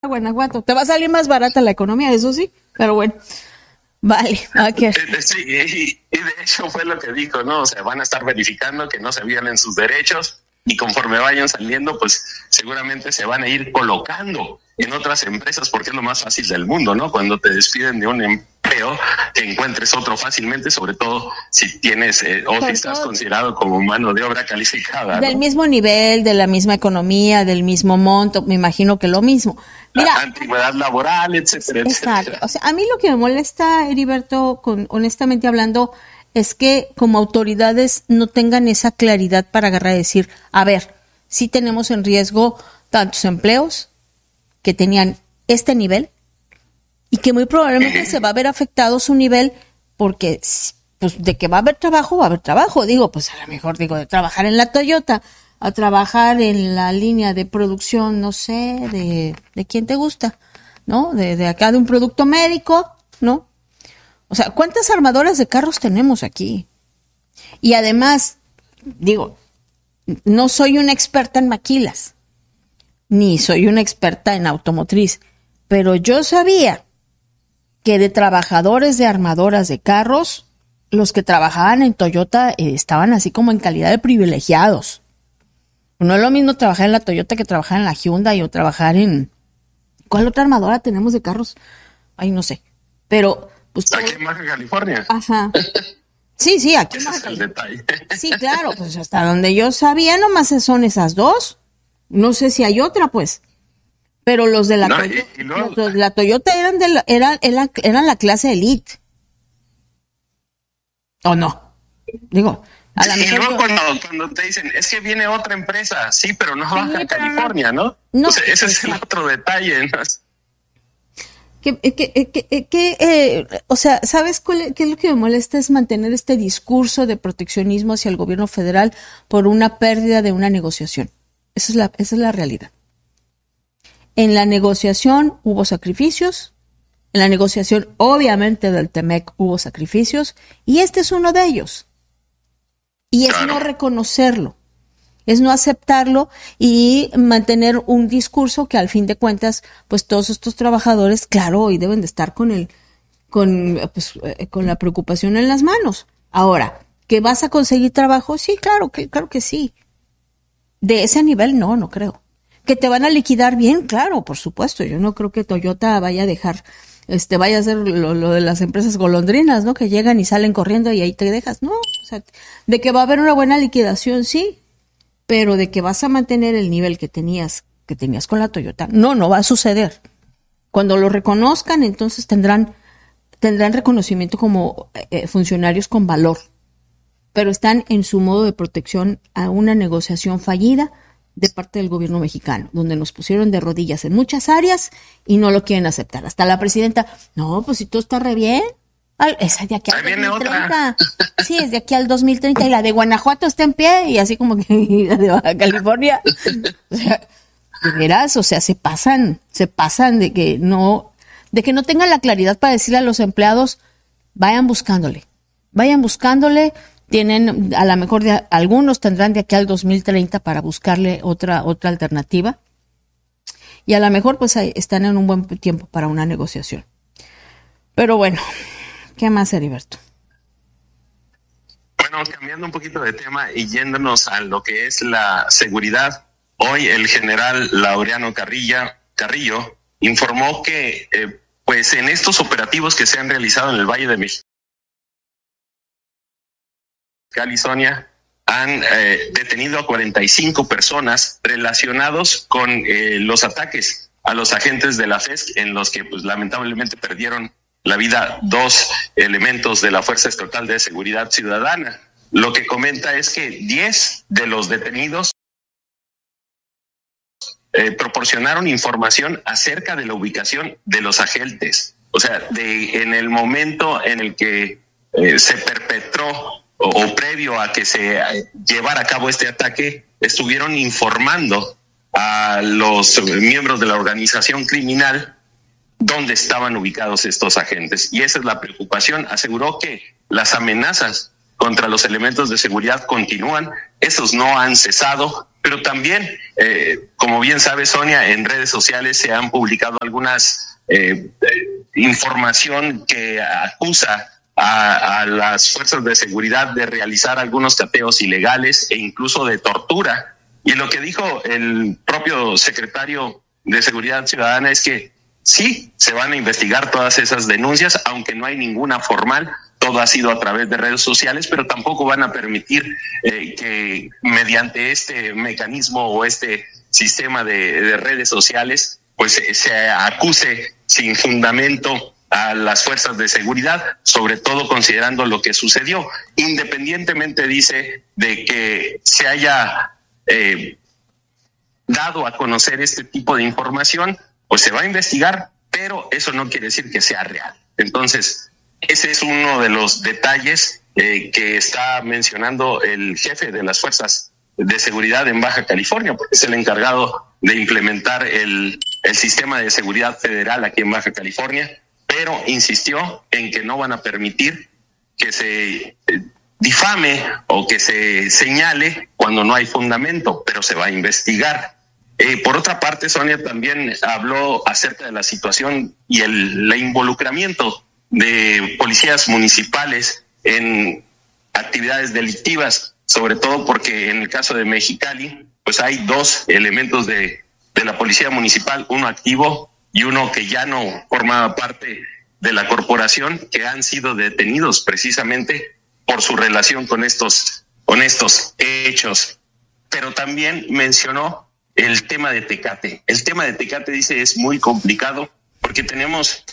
Guanajuato. Te va a salir más barata la economía, eso sí, pero bueno. Vale, okay. Sí, y de hecho fue lo que dijo, ¿no? O sea, van a estar verificando que no se violen sus derechos y conforme vayan saliendo, pues seguramente se van a ir colocando en otras empresas porque es lo más fácil del mundo, ¿no? Cuando te despiden de un empleo, que encuentres otro fácilmente, sobre todo si tienes o si estás considerado como mano de obra calificada, ¿no? Del mismo nivel, de la misma economía, del mismo monto, me imagino que lo mismo. Mira, antigüedad laboral, etcétera, exacto. etcétera. O sea, a mí lo que me molesta, Heriberto, honestamente hablando, es que como autoridades no tengan esa claridad para agarrar y decir, a ver, sí tenemos en riesgo tantos empleos que tenían este nivel y que muy probablemente se va a ver afectado su nivel porque pues de que va a haber trabajo, digo, pues a lo mejor digo de trabajar en la Toyota a trabajar en la línea de producción, no sé, de quién te gusta, ¿no? De acá de un producto médico, ¿no? O sea, ¿cuántas armadoras de carros tenemos aquí? Y además, digo, no soy una experta en maquilas, ni soy una experta en automotriz, pero yo sabía que de trabajadores de armadoras de carros, los que trabajaban en Toyota estaban así como en calidad de privilegiados. No es lo mismo trabajar en la Toyota que trabajar en la Hyundai o trabajar en... ¿Cuál otra armadora tenemos de carros? Ay, no sé. Pero... pues, aquí en Baja California. Ajá. Sí, aquí en Baja California. Sí, claro, pues hasta donde yo sabía nomás son esas dos. No sé si hay otra, pues. Pero los de la Toyota, los de la Toyota eran la clase elite. ¿O no? Digo... Y luego cuando te dicen, es que viene otra empresa, sí, pero no Baja California, ¿no? No, o sea, ese es el otro detalle, ¿no? O sea, ¿sabes qué es lo que me molesta? Es mantener este discurso de proteccionismo hacia el gobierno federal por una pérdida de una negociación. Esa es la realidad. En la negociación hubo sacrificios, en la negociación obviamente del TEMEC hubo sacrificios, y este es uno de ellos. Y es no reconocerlo, es no aceptarlo y mantener un discurso que al fin de cuentas, pues todos estos trabajadores, claro, hoy deben de estar con la preocupación en las manos. Ahora, ¿que vas a conseguir trabajo? Sí, claro que sí. De ese nivel no creo. ¿Que te van a liquidar bien? Claro, por supuesto. Yo no creo que Toyota vaya a dejar... vaya a ser lo de las empresas golondrinas, ¿no? Que llegan y salen corriendo y ahí te dejas. No, o sea, de que va a haber una buena liquidación, sí, pero de que vas a mantener el nivel que tenías con la Toyota, no va a suceder. Cuando lo reconozcan, entonces tendrán reconocimiento como funcionarios con valor, pero están en su modo de protección a una negociación fallida de parte del gobierno mexicano, donde nos pusieron de rodillas en muchas áreas y no lo quieren aceptar. Hasta la presidenta, no, pues si todo está re bien. Esa de aquí al 2030. Sí, es de aquí al 2030 y la de Guanajuato está en pie y así como que la de Baja California. O sea, de veras, o sea, se pasan de que no tengan la claridad para decirle a los empleados, vayan buscándole. Tienen, a lo mejor algunos tendrán de aquí al 2030 para buscarle otra alternativa. Y a lo mejor pues están en un buen tiempo para una negociación. Pero bueno, ¿qué más, Heriberto? Bueno, cambiando un poquito de tema y yéndonos a lo que es la seguridad. Hoy el general Laureano Carrillo informó que pues en estos operativos que se han realizado en el Valle de México, Sonia, han detenido a 45 personas relacionados con los ataques a los agentes de la FESC, en los que pues lamentablemente perdieron la vida 2 elementos de la Fuerza Estatal de Seguridad Ciudadana. Lo que comenta es que 10 de los detenidos proporcionaron información acerca de la ubicación de los agentes. O sea, en el momento en el que se perpetró o previo a que se llevara a cabo este ataque, estuvieron informando a los miembros de la organización criminal dónde estaban ubicados estos agentes. Y esa es la preocupación. Aseguró que las amenazas contra los elementos de seguridad continúan, esos no han cesado Pero también, como bien sabe Sonia, en redes sociales se han publicado algunas información que acusa a las fuerzas de seguridad de realizar algunos cateos ilegales e incluso de tortura. Y lo que dijo el propio secretario de Seguridad Ciudadana es que sí, se van a investigar todas esas denuncias, aunque no hay ninguna formal. Todo ha sido a través de redes sociales, pero tampoco van a permitir que mediante este mecanismo o este sistema de redes sociales pues se acuse sin fundamento a las fuerzas de seguridad, sobre todo considerando lo que sucedió, independientemente, dice, de que se haya dado a conocer este tipo de información, pues se va a investigar, pero eso no quiere decir que sea real. Entonces, ese es uno de los detalles que está mencionando el jefe de las fuerzas de seguridad en Baja California, porque es el encargado de implementar el sistema de seguridad federal aquí en Baja California, pero insistió en que no van a permitir que se difame o que se señale cuando no hay fundamento, pero se va a investigar. Por otra parte, Sonia también habló acerca de la situación y el involucramiento de policías municipales en actividades delictivas, sobre todo porque en el caso de Mexicali, pues hay dos elementos de la policía municipal, uno activo y uno que ya no formaba parte de la corporación, que han sido detenidos precisamente por su relación con estos hechos. Pero también mencionó el tema de Tecate. El tema de Tecate, dice, es muy complicado porque tenemos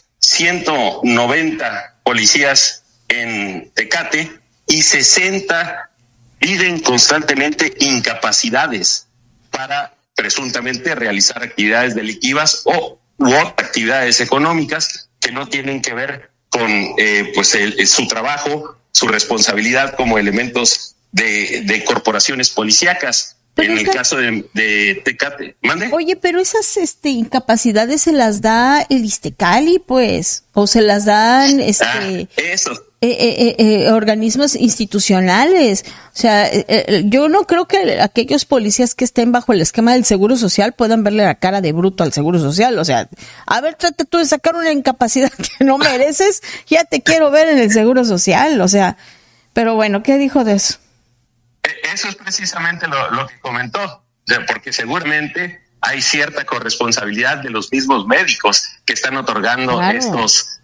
190 policías en Tecate y 60 piden constantemente incapacidades para presuntamente realizar actividades delictivas u actividades económicas que no tienen que ver con su trabajo, su responsabilidad como elementos de corporaciones policíacas. Pero en el caso de Tecate, ¿mande? Oye, pero esas incapacidades se las da el Iztecali, pues, o se las dan eso. Organismos institucionales. O sea, yo no creo que aquellos policías que estén bajo el esquema del Seguro Social puedan verle la cara de bruto al Seguro Social. O sea, a ver, trata tú de sacar una incapacidad que no mereces, ya te quiero ver en el Seguro Social. O sea, pero bueno, ¿qué dijo de eso? Eso es precisamente lo que comentó, o sea, porque seguramente hay cierta corresponsabilidad de los mismos médicos que están otorgando claro.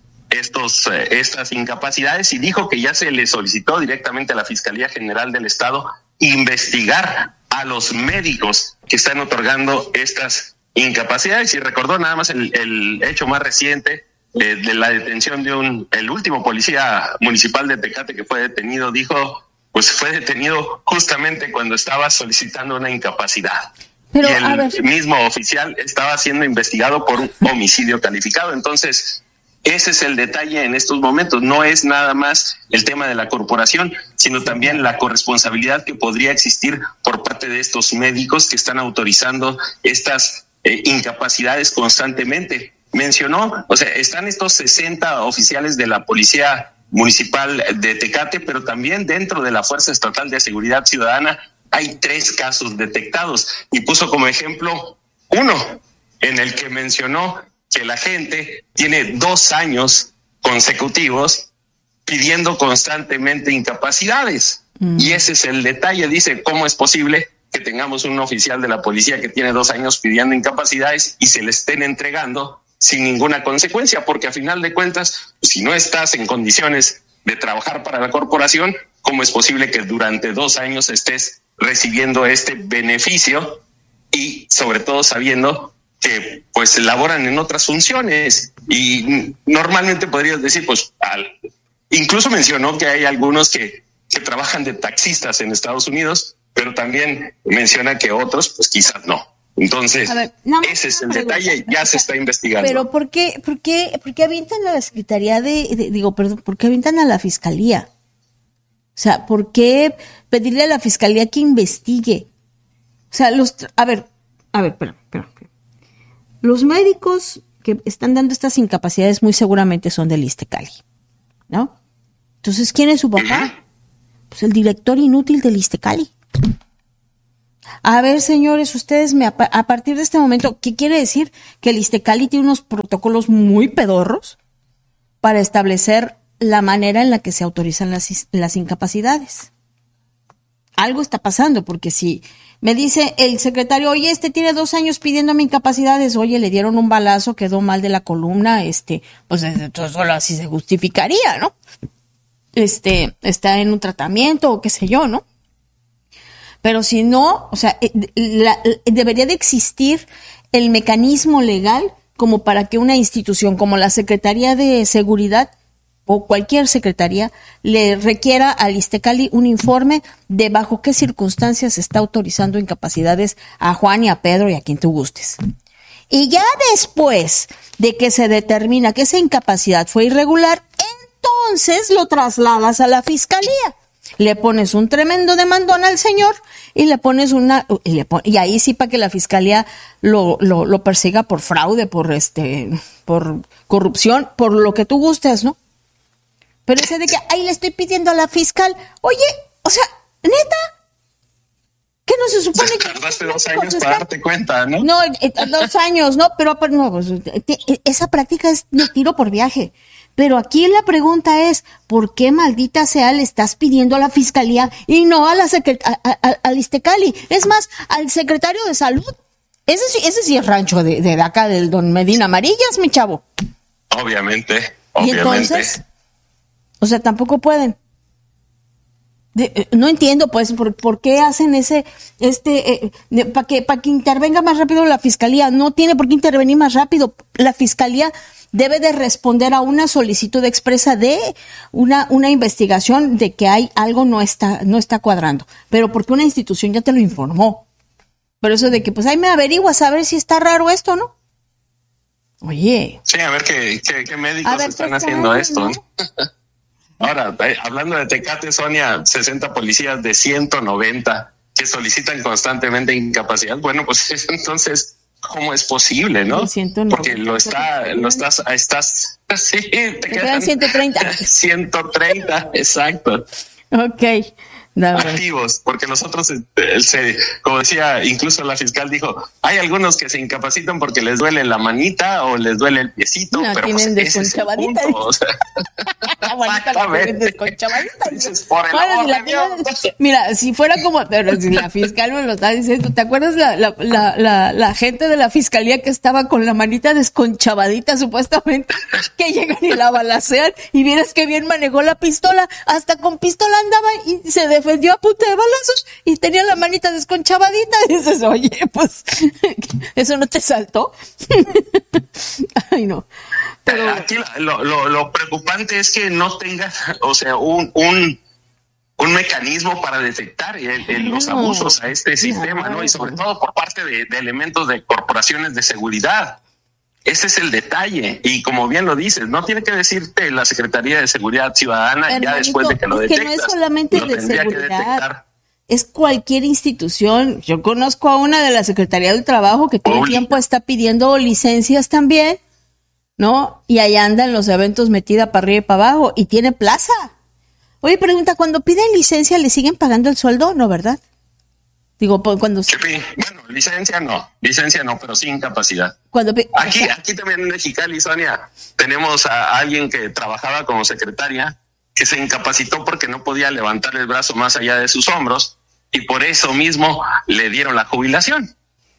estas incapacidades, y dijo que ya se le solicitó directamente a la Fiscalía General del Estado investigar a los médicos que están otorgando estas incapacidades, y recordó nada más el hecho más reciente de la detención de el último policía municipal de Tecate que fue detenido. Dijo, pues fue detenido justamente cuando estaba solicitando una incapacidad. Pero, y el mismo oficial estaba siendo investigado por un homicidio calificado. Entonces, ese es el detalle en estos momentos. No es nada más el tema de la corporación, sino también la corresponsabilidad que podría existir por parte de estos médicos que están autorizando estas incapacidades constantemente. Mencionó, o sea, están estos 60 oficiales de la policía municipal de Tecate, pero también dentro de la Fuerza Estatal de Seguridad Ciudadana hay 3 casos detectados, y puso como ejemplo uno en el que mencionó que la gente tiene 2 años consecutivos pidiendo constantemente incapacidades. Y ese es el detalle. Dice, ¿cómo es posible que tengamos un oficial de la policía que tiene 2 años pidiendo incapacidades y se le estén entregando sin ninguna consecuencia? Porque a final de cuentas, si no estás en condiciones de trabajar para la corporación, ¿cómo es posible que durante 2 años estés recibiendo este beneficio y sobre todo sabiendo que pues laboran en otras funciones? Y normalmente podrías decir, pues incluso mencionó que hay algunos que trabajan de taxistas en Estados Unidos, pero también menciona que otros pues quizás no. Entonces, ese es el detalle, ya se está investigando. Pero ¿por qué avientan a la Secretaría ¿por qué avientan a la Fiscalía? O sea, ¿por qué pedirle a la Fiscalía que investigue? O sea, espera. Los médicos que están dando estas incapacidades muy seguramente son del Iztecali, ¿no? Entonces, ¿quién es su papá? Pues el director inútil del Iztecali. A ver, señores, ustedes a partir de este momento, ¿qué quiere decir? Que el Iztecali tiene unos protocolos muy pedorros para establecer la manera en la que se autorizan las incapacidades. Algo está pasando, porque si me dice el secretario, oye, tiene 2 años pidiéndome incapacidades, oye, le dieron un balazo, quedó mal de la columna, pues solo así se justificaría, ¿no? Está en un tratamiento o qué sé yo, ¿no? Pero si no, o sea, debería de existir el mecanismo legal como para que una institución como la Secretaría de Seguridad o cualquier secretaría le requiera al Iztecali un informe de bajo qué circunstancias se está autorizando incapacidades a Juan y a Pedro y a quien tú gustes. Y ya después de que se determina que esa incapacidad fue irregular, entonces lo trasladas a la fiscalía. Le pones un tremendo demandón al señor y le pones y ahí sí para que la fiscalía lo persiga por fraude, por corrupción, por lo que tú gustes, ¿no? Pero ese de que ahí le estoy pidiendo a la fiscal, oye, o sea, neta, ¿qué no se supone que tardaste 2 años para darte cuenta, ¿no? No, 2 años, no, pero no, pues, esa práctica es de tiro por viaje. Pero aquí la pregunta es, ¿por qué maldita sea le estás pidiendo a la fiscalía y no a al Iztecali? Es más, al secretario de salud. Ese sí es rancho de acá del don Medina Amarillas, mi chavo. Obviamente. Y entonces, o sea, tampoco pueden. No entiendo, pues, por qué hacen para que intervenga más rápido la fiscalía. No tiene por qué intervenir más rápido. La fiscalía debe de responder a una solicitud expresa de una investigación de que hay algo no está cuadrando. Pero porque una institución ya te lo informó. Pero eso de que, pues, ahí me averiguas a ver si está raro esto, ¿no? Oye. Sí, a ver qué médicos están haciendo esto, ¿no? Ahora, hablando de Tecate, Sonia, 60 policías de 190 que solicitan constantemente incapacidad. Bueno, pues entonces, ¿cómo es posible, no? 190. Porque sí, te quedan 130. 130, exacto. Ok. Activos, porque los otros, como decía, incluso la fiscal dijo, hay algunos que se incapacitan porque les duele la manita o les duele el piecito, no, pero tienen pues, desconchavadita. O sea, desconchavadita. Mira, si fuera como, pero si la fiscal me lo está diciendo, ¿te acuerdas la gente de la fiscalía que estaba con la manita desconchavadita supuestamente, que llegan y la balacean y vieras que bien manejó la pistola, hasta con pistola andaba y se defendió a punta de balazos y tenía la manita desconchavadita? Y dices, oye, pues, ¿eso no te saltó? Ay, no. Pero aquí lo preocupante es que no tengas, o sea, un mecanismo para detectar los abusos a este sistema, ¿no? Y sobre todo por parte de elementos de corporaciones de seguridad. Ese es el detalle. Y como bien lo dices, no tiene que decirte la Secretaría de Seguridad Ciudadana, hermanito, ya después de que lo detectas. Que no es solamente de seguridad, es cualquier institución. Yo conozco a una de la Secretaría del Trabajo que todo el tiempo está pidiendo licencias también, ¿no? Y ahí anda en los eventos metida para arriba y para abajo y tiene plaza. Oye, pregunta, cuando piden licencia, ¿le siguen pagando el sueldo? No, ¿verdad? Digo, cuando... Bueno, licencia no, pero sin capacidad. Aquí también en Mexicali, Sonia, tenemos a alguien que trabajaba como secretaria que se incapacitó porque no podía levantar el brazo más allá de sus hombros y por eso mismo le dieron la jubilación.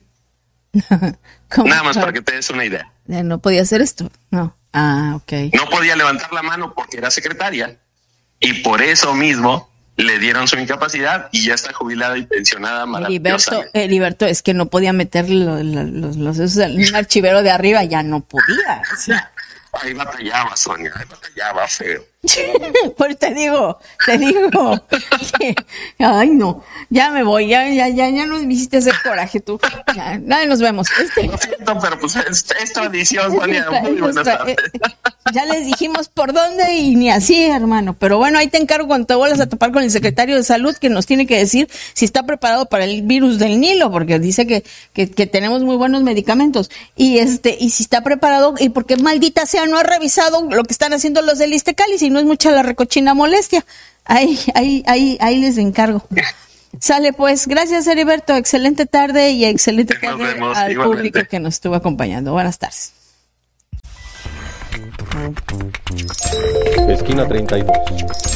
Nada más para que te des una idea. No podía hacer esto, no. Ah, ok. No podía levantar la mano porque era secretaria y por eso mismo le dieron su incapacidad y ya está jubilada y pensionada maravillosamente. Heriberto, es que no podía meter esos en un archivero de arriba, ya no podía. O sea. Ahí batallaba, Sonia, feo. Pues te digo que, ay no, ya me voy, ya no me hiciste hacer coraje tú. Ya, nos vemos. Lo siento, pero pues es tradición, Sonia. Muy buenas tardes. Ya les dijimos por dónde y ni así, hermano. Pero bueno, ahí te encargo cuando te vuelvas a topar con el secretario de Salud, que nos tiene que decir si está preparado para el virus del Nilo, porque dice que tenemos muy buenos medicamentos. Y y si está preparado, y porque maldita sea, no ha revisado lo que están haciendo los del Iztecali, si no es mucha la recochina molestia. Ahí les encargo. Sale pues, gracias Heriberto, excelente tarde y excelente tarde al igualmente. Público que nos estuvo acompañando. Buenas tardes. Esquina 32.